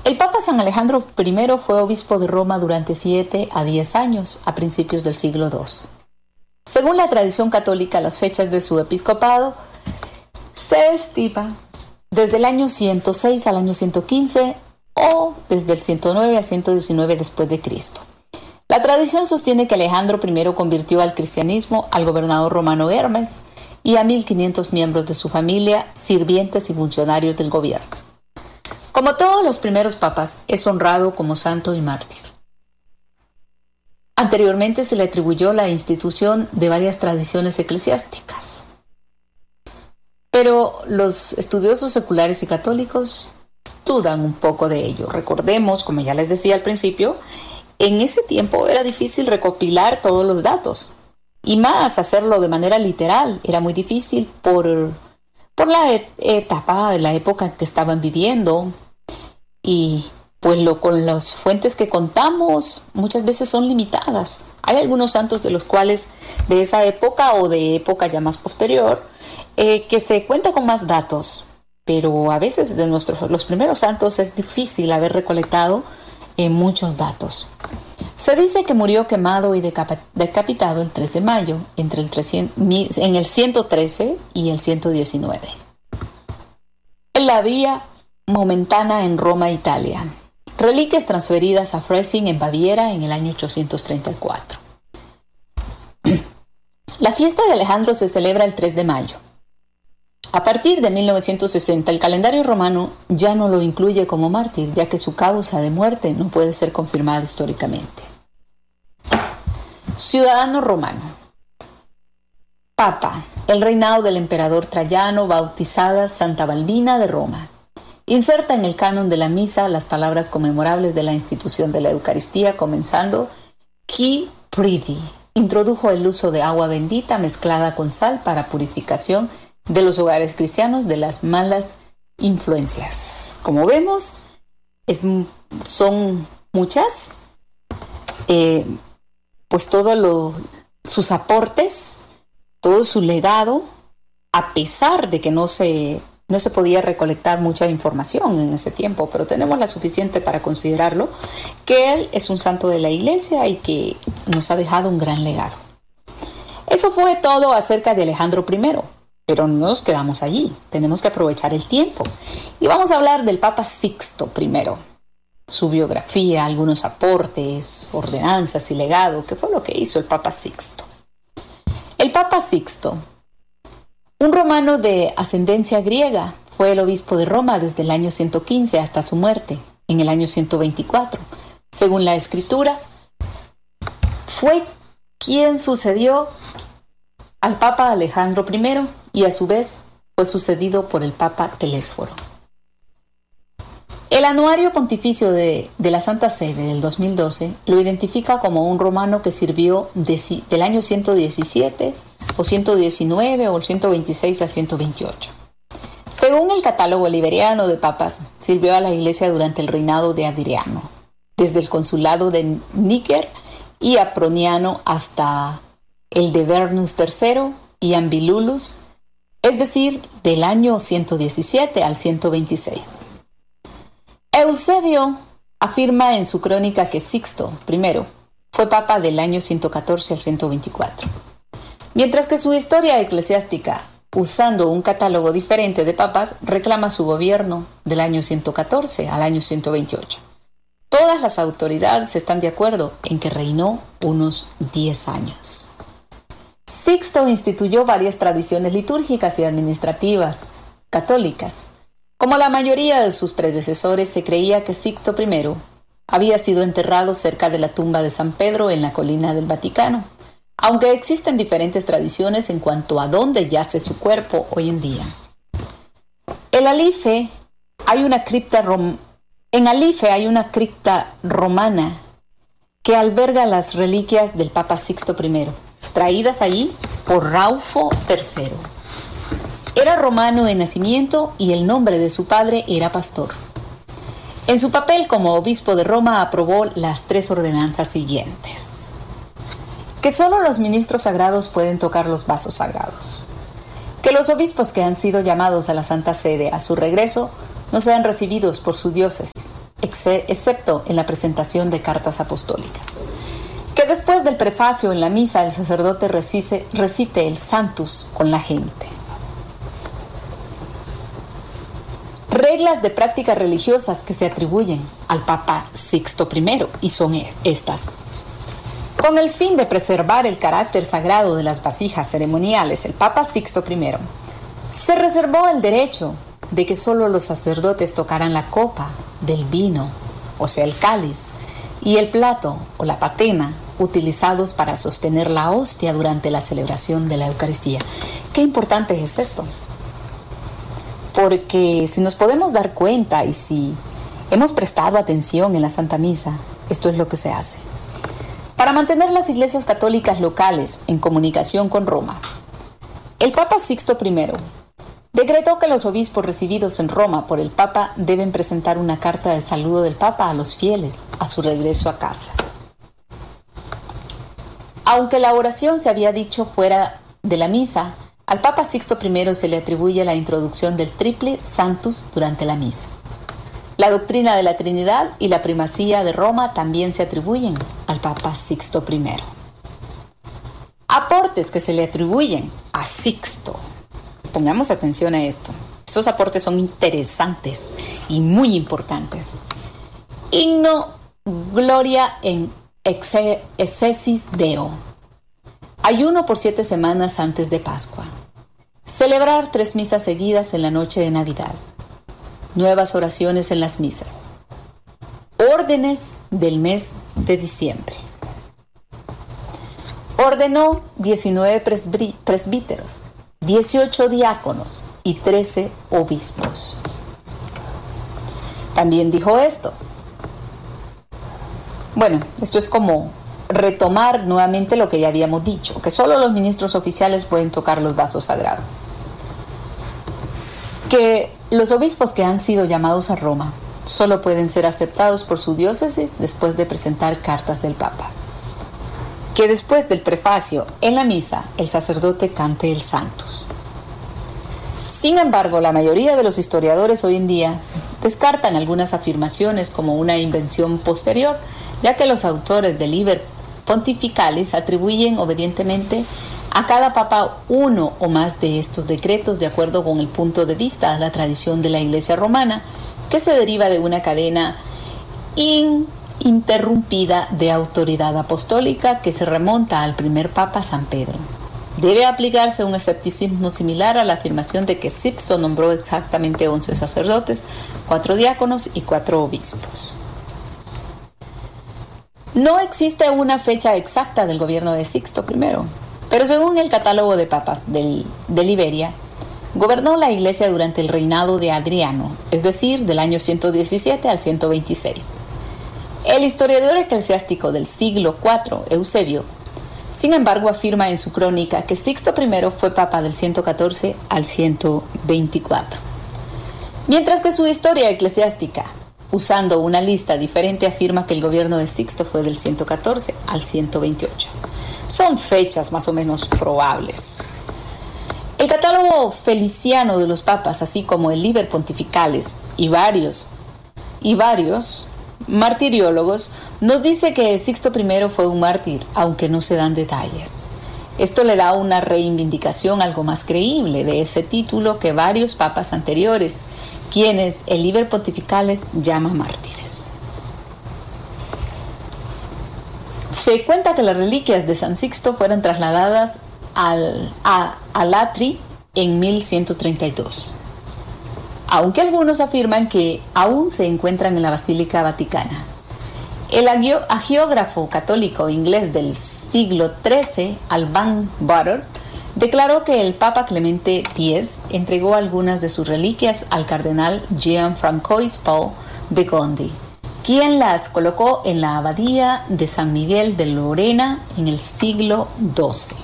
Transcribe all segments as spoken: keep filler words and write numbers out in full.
El Papa San Alejandro primero fue obispo de Roma durante siete a diez años, a principios del siglo segundo. Según la tradición católica, las fechas de su episcopado se estiman desde el año ciento seis al año ciento quince o desde el ciento nueve al ciento diecinueve después de Cristo. La tradición sostiene que Alejandro primero convirtió al cristianismo al gobernador romano Hermes y a mil quinientos miembros de su familia, sirvientes y funcionarios del gobierno. Como todos los primeros papas, es honrado como santo y mártir. Anteriormente se le atribuyó la institución de varias tradiciones eclesiásticas. Pero los estudiosos seculares y católicos dudan un poco de ello. Recordemos, como ya les decía al principio, en ese tiempo era difícil recopilar todos los datos. Y más hacerlo de manera literal. Era muy difícil por, por la etapa, la época que estaban viviendo. Y pues lo, con las fuentes que contamos muchas veces son limitadas. Hay algunos santos de los cuales de esa época o de época ya más posterior eh, que se cuenta con más datos, pero a veces de nuestros, los primeros santos es difícil haber recolectado eh, muchos datos. Se dice que murió quemado y decap- decapitado el tres de mayo entre el trescientos, en el ciento trece y el ciento diecinueve. En la vía momentana en Roma, Italia. Reliquias transferidas a Freising en Baviera en el año ochocientos treinta y cuatro. La fiesta de Alejandro se celebra el tres de mayo. A partir de mil novecientos sesenta, el calendario romano ya no lo incluye como mártir, ya que su causa de muerte no puede ser confirmada históricamente. Ciudadano romano. Papa, el reinado del emperador Trajano, bautizada Santa Balbina de Roma. Inserta en el canon de la misa las palabras conmemorables de la institución de la Eucaristía, comenzando Qui pridi. Introdujo el uso de agua bendita mezclada con sal para purificación de los hogares cristianos de las malas influencias. Como vemos, es, son muchas, eh, pues todos lo, sus aportes, todo su legado, a pesar de que no se... No se podía recolectar mucha información en ese tiempo, pero tenemos la suficiente para considerarlo, que él es un santo de la Iglesia y que nos ha dejado un gran legado. Eso fue todo acerca de Alejandro primero, pero no nos quedamos allí, tenemos que aprovechar el tiempo. Y vamos a hablar del Papa Sixto primero, su biografía, algunos aportes, ordenanzas y legado, que fue lo que hizo el Papa Sixto. El Papa Sixto, un romano de ascendencia griega, fue el obispo de Roma desde el año ciento quince hasta su muerte, en el año ciento veinticuatro. Según la Escritura, fue quien sucedió al Papa Alejandro primero y a su vez fue sucedido por el Papa Telésforo. El Anuario Pontificio de, de la Santa Sede del dos mil doce lo identifica como un romano que sirvió de, del año ciento diecisiete o ciento diecinueve o el ciento veintiséis al ciento veintiocho. Según el catálogo liberiano de papas, sirvió a la Iglesia durante el reinado de Adriano, desde el consulado de Níger y Aproniano hasta el de Bernus tercero y Ambilulus, es decir, del año ciento diecisiete al ciento veintiséis. Eusebio afirma en su crónica que Sixto primero fue papa del año ciento catorce al ciento veinticuatro. Mientras que su historia eclesiástica, usando un catálogo diferente de papas, reclama su gobierno del año ciento catorce al año ciento veintiocho. Todas las autoridades están de acuerdo en que reinó unos diez años. Sixto instituyó varias tradiciones litúrgicas y administrativas católicas. Como la mayoría de sus predecesores, se creía que Sixto primero había sido enterrado cerca de la tumba de San Pedro en la colina del Vaticano, aunque existen diferentes tradiciones en cuanto a dónde yace su cuerpo hoy en día. En Alife hay una cripta rom- en Alife hay una cripta romana que alberga las reliquias del Papa Sixto primero, traídas allí por Raufo tercero. Era romano de nacimiento y el nombre de su padre era pastor. En su papel como obispo de Roma aprobó las tres ordenanzas siguientes: que solo los ministros sagrados pueden tocar los vasos sagrados, que los obispos que han sido llamados a la Santa Sede a su regreso no sean recibidos por su diócesis, excepto en la presentación de cartas apostólicas. Que después del prefacio en la misa el sacerdote recite, recite el Sanctus con la gente. Reglas de prácticas religiosas que se atribuyen al Papa Sixto primero y son estas. Con el fin de preservar el carácter sagrado de las vasijas ceremoniales, el Papa Sixto primero se reservó el derecho de que solo los sacerdotes tocaran la copa del vino, o sea el cáliz, y el plato o la patena utilizados para sostener la hostia durante la celebración de la Eucaristía. Qué importante es esto, porque si nos podemos dar cuenta y si hemos prestado atención en la Santa Misa, esto es lo que se hace. Para mantener las iglesias católicas locales en comunicación con Roma, el Papa Sixto primero decretó que los obispos recibidos en Roma por el Papa deben presentar una carta de saludo del Papa a los fieles a su regreso a casa. Aunque la oración se había dicho fuera de la misa, al Papa Sixto primero se le atribuye la introducción del triple Sanctus durante la misa. La doctrina de la Trinidad y la primacía de Roma también se atribuyen al Papa Sixto primero. Aportes que se le atribuyen a Sixto. Pongamos atención a esto. Estos aportes son interesantes y muy importantes. Himno Gloria en Excelsis Deo. Ayuno por siete semanas antes de Pascua. Celebrar tres misas seguidas en la noche de Navidad. Nuevas oraciones en las misas. Órdenes del mes de diciembre. Ordenó diecinueve presbí- presbíteros, dieciocho diáconos y trece obispos. También dijo esto. Bueno, esto es como retomar nuevamente lo que ya habíamos dicho, que solo los ministros oficiales pueden tocar los vasos sagrados. Que los obispos que han sido llamados a Roma solo pueden ser aceptados por su diócesis después de presentar cartas del Papa. Que después del prefacio en la misa el sacerdote cante el Sanctus. Sin embargo, la mayoría de los historiadores hoy en día descartan algunas afirmaciones como una invención posterior, ya que los autores del Liber Pontificalis atribuyen obedientemente a cada papa uno o más de estos decretos de acuerdo con el punto de vista de la tradición de la Iglesia romana, que se deriva de una cadena ininterrumpida de autoridad apostólica que se remonta al primer papa San Pedro. Debe aplicarse un escepticismo similar a la afirmación de que Sixto nombró exactamente once sacerdotes, cuatro diáconos y cuatro obispos. No existe una fecha exacta del gobierno de Sixto primero, pero según el catálogo de papas del, de Liberia, gobernó la iglesia durante el reinado de Adriano, es decir, del año ciento diecisiete al ciento veintiséis. El historiador eclesiástico del siglo cuarto, Eusebio, sin embargo, afirma en su crónica que Sixto primero fue papa del ciento catorce al ciento veinticuatro. Mientras que su historia eclesiástica, usando una lista diferente, afirma que el gobierno de Sixto fue del ciento catorce al ciento veintiocho. Son fechas más o menos probables. El catálogo feliciano de los papas, así como el Liber Pontificalis y varios, y varios martiriólogos, nos dice que Sixto primero fue un mártir, aunque no se dan detalles. Esto le da una reivindicación algo más creíble de ese título que varios papas anteriores, quienes el Liber Pontificalis llama mártires. Se cuenta que las reliquias de San Sixto fueron trasladadas al, a Alatri en mil ciento treinta y dos, aunque algunos afirman que aún se encuentran en la Basílica Vaticana. El hagiógrafo católico inglés del siglo trece, Alban Butter, declaró que el Papa Clemente X entregó algunas de sus reliquias al cardenal Jean-François Paul de Gondi, quien las colocó en la abadía de San Miguel de Lorena en el siglo doce.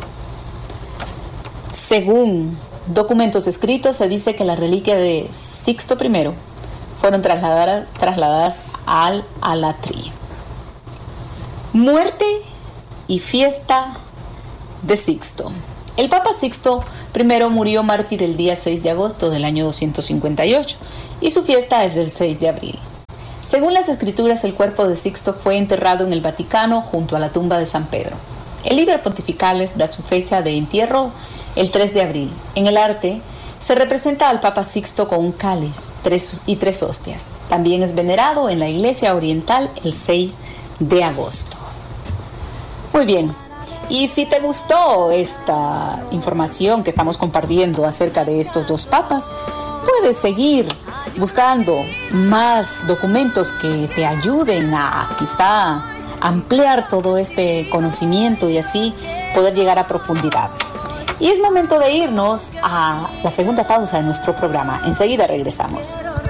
Según documentos escritos, se dice que las reliquias de Sixto primero fueron trasladadas, trasladadas al Alatri. Muerte y fiesta de Sixto. El Papa Sixto primero murió mártir el día seis de agosto del año doscientos cincuenta y ocho y su fiesta es del seis de abril. Según las escrituras, el cuerpo de Sixto fue enterrado en el Vaticano junto a la tumba de San Pedro. El Liber Pontificalis da su fecha de entierro el tres de abril. En el arte se representa al Papa Sixto con un cáliz tres y tres hostias. También es venerado en la Iglesia Oriental el seis de agosto. Muy bien. Y si te gustó esta información que estamos compartiendo acerca de estos dos papas, puedes seguir buscando más documentos que te ayuden a quizá ampliar todo este conocimiento y así poder llegar a profundidad. Y es momento de irnos a la segunda pausa de nuestro programa. Enseguida regresamos.